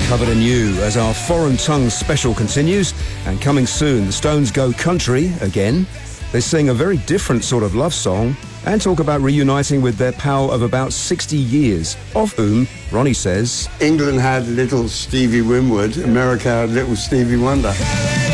Covered in You as our Foreign Tongue special continues. And coming soon, the Stones go country again. They sing a very different sort of love song and talk about reuniting with their pal of about 60 years, of whom Ronnie says, England had little Stevie Winwood, America had little Stevie Wonder.